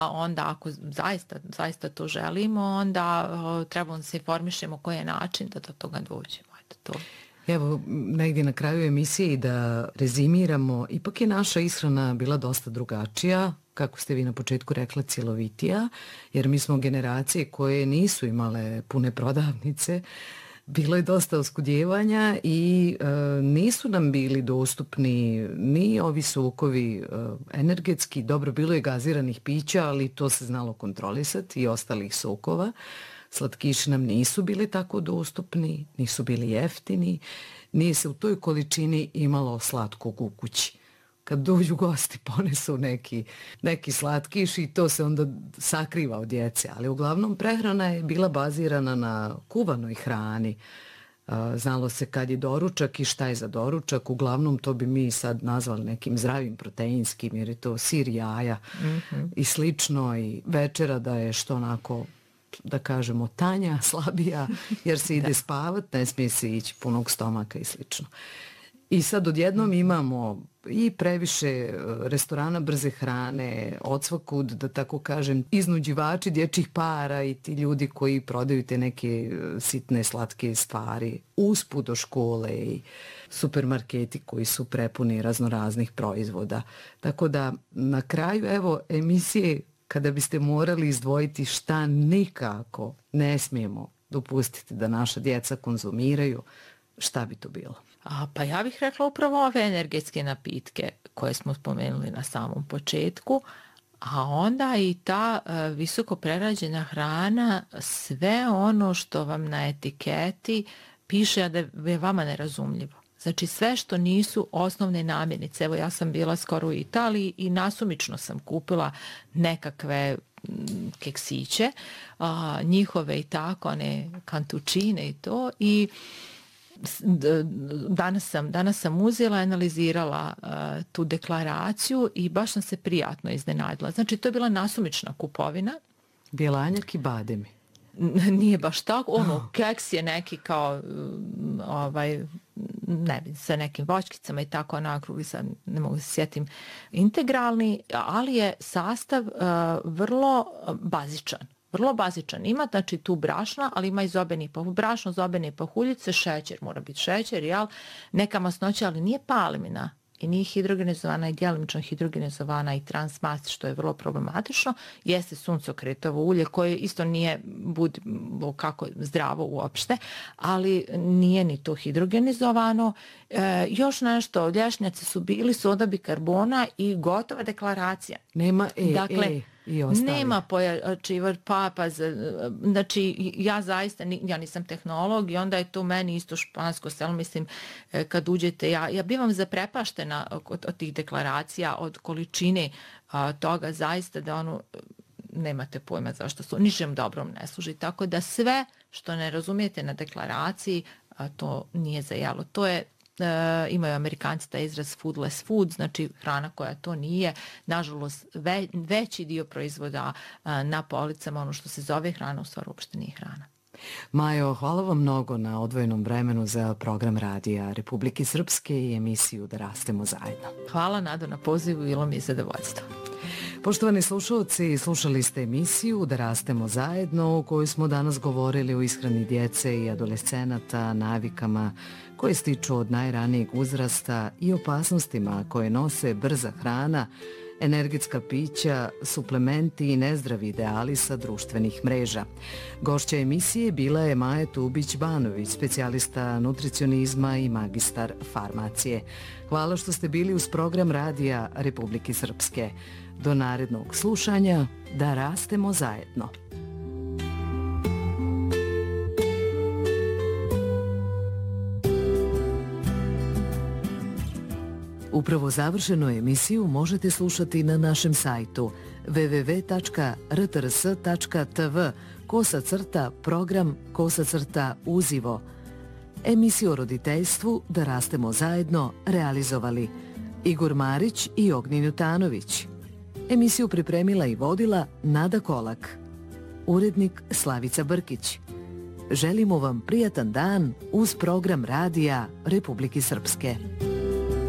onda ako zaista to želimo, onda trebamo da se informišemo koji je način da do toga dođemo. To. Evo, negdje na kraju emisije da rezimiramo, ipak je naša ishrana bila dosta drugačija, kako ste vi na početku rekla, cjelovitija, jer mi smo generacije koje nisu imale pune prodavnice, bilo je dosta oskudjevanja i nisu nam bili dostupni ni ovi sokovi energetski, dobro, bilo je gaziranih pića, ali to se znalo kontrolisati i ostalih sokova. Slatkiši nam nisu bili tako dostupni, nisu bili jeftini, nije se u toj količini imalo slatkog u kući. Kad dođu gosti ponesu neki slatkiš i to se onda sakriva od djece, ali uglavnom prehrana je bila bazirana na kuvanoj hrani. Znalo se kad je doručak i šta je za doručak, uglavnom to bi mi sad nazvali nekim zdravim proteinskim, jer je to sir, jaja i slično, i večera da je što onako, da kažemo, tanja, slabija, jer se ide spavat, ne smije se ići punog stomaka i slično. I sad odjednom imamo i previše restorana brze hrane, odsvakud, da tako kažem, iznuđivači dječjih para i ti ljudi koji prodaju te neke sitne, slatke stvari, usput do škole i supermarketi koji su prepuni raznoraznih proizvoda. Tako da na kraju, evo, emisije, kada biste morali izdvojiti šta nikako ne smijemo dopustiti da naša djeca konzumiraju, šta bi to bilo? Pa ja bih rekla upravo ove energetske napitke koje smo spomenuli na samom početku, a onda i ta visoko prerađena hrana, sve ono što vam na etiketi piše da je vama nerazumljivo. Znači sve što nisu osnovne namirnice. Evo ja sam bila skoro u Italiji i nasumično sam kupila nekakve keksiće, njihove i tako, one kantučine i to, i danas sam uzela i analizirala tu deklaraciju i baš sam se prijatno iznenadila. Znači to je bila nasumična kupovina. Bjelanjak i bademi. Nije baš tako, keks je neki kao sa nekim voćkicama i tako nakrugli, sam ne mogu se sjetim, integralni, ali je sastav vrlo bazičan. Vrlo bazičan. Ima znači tu brašna, ali ima i brašno, zobene pahuljice, šećer, mora biti šećer, jel? Neka masnoća, ali nije palmina i nije hidrogenizovana i djelimično hidrogenizovana i transmast, što je vrlo problematično. Jeste suncokretovo ulje koje isto nije kako zdravo uopšte, ali nije ni to hidrogenizovano. Još nešto, lješnjaci su bili, soda bikarbona i gotova deklaracija. Nema nema pojačivač, znači ja zaista, ja nisam tehnolog i onda je to meni isto špansko selo, mislim, kad uđete, ja bivam zaprepaštena od tih deklaracija, od količine toga zaista da nemate pojma zašto su, ničem dobrom ne služi, tako da sve što ne razumijete na deklaraciji, to nije za jelo. To je, imaju Amerikanci taj izraz foodless food, znači hrana koja to nije. Nažalost, veći dio proizvoda na policama, ono što se zove hrana, u stvari uopšte nije hrana. Majo, hvala vam mnogo na odvojenom vremenu za program Radija Republike Srpske i emisiju Da rastemo zajedno. Hvala, Nado, na pozivu, bilo mi je zadovoljstvo. Poštovani slušalci, slušali ste emisiju Da rastemo zajedno, u kojoj smo danas govorili o ishrani djece i adolescenata, navikama koje stiču od najranijeg uzrasta i opasnostima koje nose brza hrana, energetska pića, suplementi i nezdravi ideali sa društvenih mreža. Gošća emisije bila je Maja Tubić-Banović, specijalista nutricionizma i magistar farmacije. Hvala što ste bili uz program Radija Republike Srpske. Do narednog slušanja, da rastemo zajedno. Upravo završenu emisiju možete slušati na našem sajtu www.rtrs.tv/program/uzivo. Emisiju o roditeljstvu Da rastemo zajedno realizovali Igor Marić i Ognjen Jutanović. Emisiju pripremila i vodila Nada Kolak. Urednik Slavica Brkić. Želimo vam prijatan dan uz program Radija Republike Srpske.